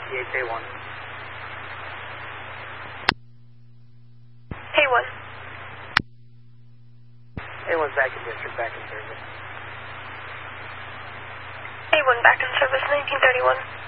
A1. A1. A1's back in district, back in service. A1 back in service, 1931.